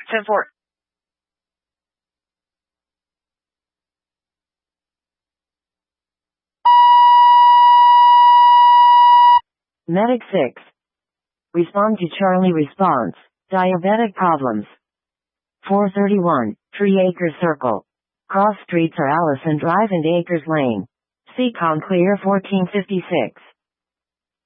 10-4. Medic 6. Respond to Charlie response. Diabetic problems. 431, Tree Acres Circle. Cross streets are Allison Drive and Acres Lane. Seacon clear 1456.